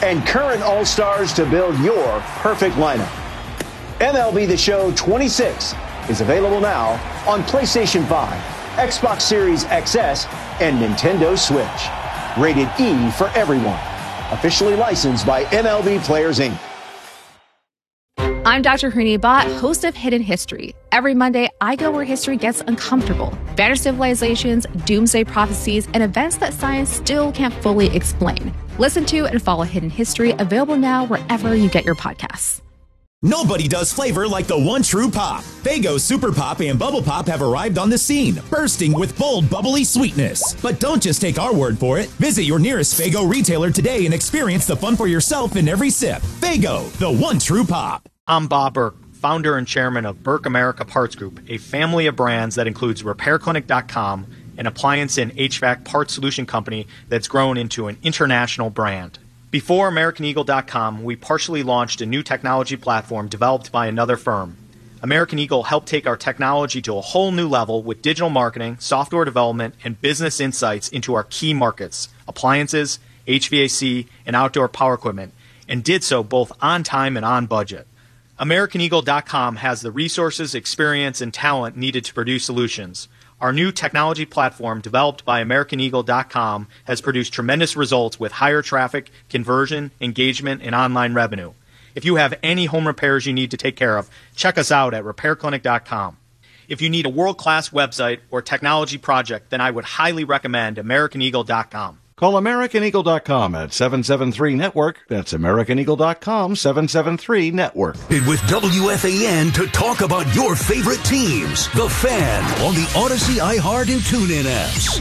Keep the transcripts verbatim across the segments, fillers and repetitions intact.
and current All-Stars to build your perfect lineup. M L B The Show twenty-six is available now on PlayStation five, Xbox Series X S, and Nintendo Switch. Rated E for everyone. Officially licensed by M L B Players, Incorporated. I'm Doctor Hooni Bhatt, host of Hidden History. Every Monday, I go where history gets uncomfortable. Vanished civilizations, doomsday prophecies, and events that science still can't fully explain. Listen to and follow Hidden History, available now wherever you get your podcasts. Nobody does flavor like the one true pop. Faygo Super Pop and Bubble Pop have arrived on the scene, bursting with bold, bubbly sweetness. But don't just take our word for it. Visit your nearest Faygo retailer today and experience the fun for yourself in every sip. Faygo, the one true pop. I'm Bob Burke, founder and chairman of Burke America Parts Group, a family of brands that includes Repair Clinic dot com, an appliance and H V A C parts solution company that's grown into an international brand. Before American Eagle dot com, we partially launched a new technology platform developed by another firm. American Eagle helped take our technology to a whole new level with digital marketing, software development, and business insights into our key markets, appliances, H V A C, and outdoor power equipment, and did so both on time and on budget. American Eagle dot com has the resources, experience, and talent needed to produce solutions. Our new technology platform, developed by American Eagle dot com, has produced tremendous results with higher traffic, conversion, engagement, and online revenue. If you have any home repairs you need to take care of, check us out at Repair Clinic dot com. If you need a world-class website or technology project, then I would highly recommend American Eagle dot com. Call American Eagle dot com at seven seven three network. That's American Eagle dot com, seven seven three network. With W F A N to talk about your favorite teams. The Fan on the Odyssey, iHeart, and TuneIn apps.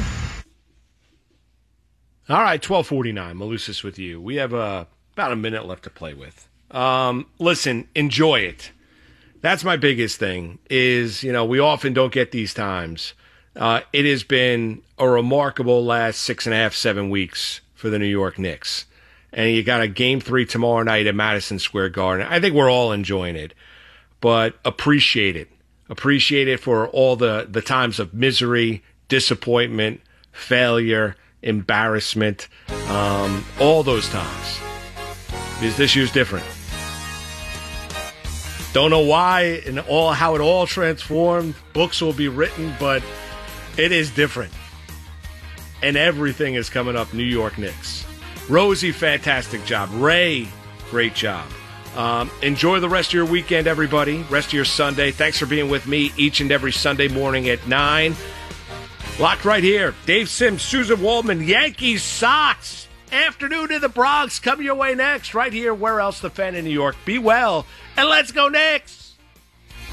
All right, twelve forty-nine. Malusis with you. We have uh, about a minute left to play with. Um, listen, enjoy it. That's my biggest thing is, you know, we often don't get these times. Uh, it has been a remarkable last six and a half, seven weeks for the New York Knicks. And you got a game three tomorrow night at Madison Square Garden. I think we're all enjoying it, but appreciate it. Appreciate it for all the, the times of misery, disappointment, failure, embarrassment, um, all those times. Because this year's different. Don't know why and all how it all transformed. Books will be written, but it is different. And everything is coming up New York Knicks. Rosie, fantastic job. Ray, great job. Um, enjoy the rest of your weekend, everybody. Rest of your Sunday. Thanks for being with me each and every Sunday morning at nine. Locked right here. Dave Sims, Susan Waldman, Yankees, Sox. Afternoon in the Bronx. Coming your way next. Right here. Where else? The Fan in New York. Be well. And let's go Knicks.